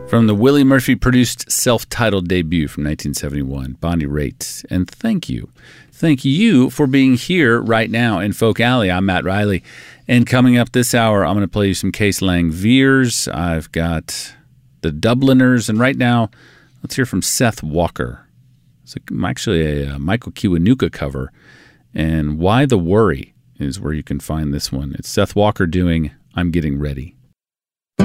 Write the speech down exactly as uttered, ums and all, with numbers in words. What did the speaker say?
From the Willie Murphy-produced self-titled debut from nineteen seventy-one, Bonnie Raitt. And thank you. Thank you for being here right now in Folk Alley. I'm Matt Riley. And coming up this hour, I'm going to play you some Case Lang Veers. I've got the Dubliners. And right now, let's hear from Seth Walker. It's actually a Michael Kiwanuka cover. And Why the Worry is where you can find this one. It's Seth Walker doing I'm Getting Ready.